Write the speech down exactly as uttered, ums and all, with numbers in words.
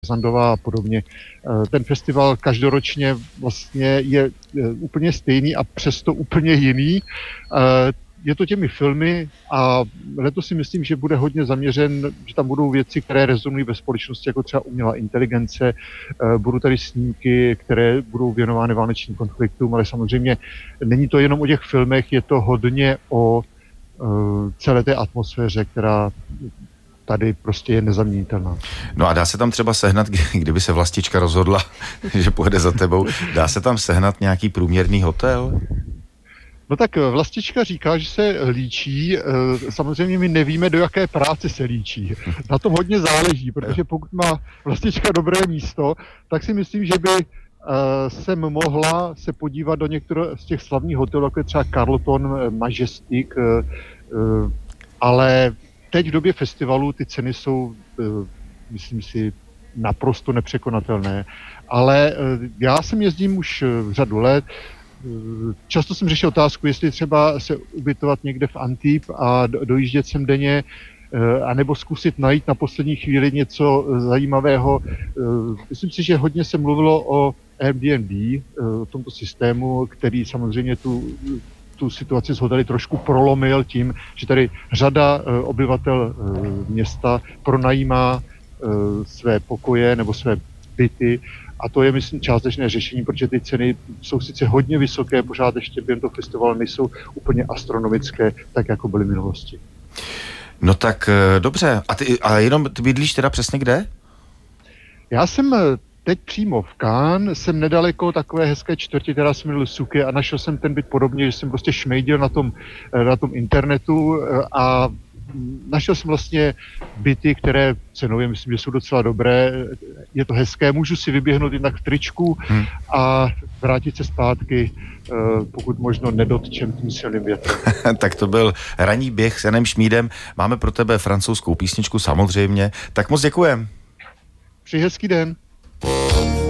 Zandová a podobně. Ten festival každoročně vlastně je úplně stejný a přesto úplně jiný. Je to těmi filmy a letos si myslím, že bude hodně zaměřen, že tam budou věci, které rezonují ve společnosti, jako třeba umělá inteligence, budou tady snímky, které budou věnovány válečným konfliktům, ale samozřejmě není to jenom o těch filmech, je to hodně o celé té atmosféře, která tady prostě je nezaměnitelná. No a dá se tam třeba sehnat, kdyby se Vlastička rozhodla, že pojede za tebou, dá se tam sehnat nějaký průměrný hotel? No tak Vlastička říká, že se líčí, samozřejmě my nevíme, do jaké práce se líčí. Na tom hodně záleží, protože pokud má Vlastička dobré místo, tak si myslím, že by jsem mohla se podívat do některého z těch slavných hotelů, jako je třeba Carlton, Majestic, ale teď v době festivalu ty ceny jsou, myslím si, naprosto nepřekonatelné. Ale já jsem jezdím už řadu let. Často jsem řešil otázku, jestli třeba se ubytovat někde v Antibes a dojíždět sem denně, anebo zkusit najít na poslední chvíli něco zajímavého. Myslím si, že hodně se mluvilo o Airbnb, o tomto systému, který samozřejmě tu tu situaci s hotely trošku prolomil tím, že tady řada obyvatel města pronajímá své pokoje nebo své byty a to je, myslím, částečné řešení, protože ty ceny jsou sice hodně vysoké, pořád ještě během toho festivalu nejsou úplně astronomické, tak jako byly v minulosti. No tak dobře. A, ty, a jenom ty bydlíš teda přesně kde? Já jsem teď přímo v Cannes, jsem nedaleko takové hezké čtvrti, která se jmenuje Suky a našel jsem ten byt podobně, že jsem prostě šmejdil na tom, na tom internetu a našel jsem vlastně byty, které cenově myslím, že jsou docela dobré, je to hezké, můžu si vyběhnout jinak v tričku hmm. a vrátit se zpátky, pokud možno nedotčen tím silným větrem. Tak to byl ranní běh s Janem Šmídem, máme pro tebe francouzskou písničku samozřejmě, tak moc děkujem. Přeji hezký den.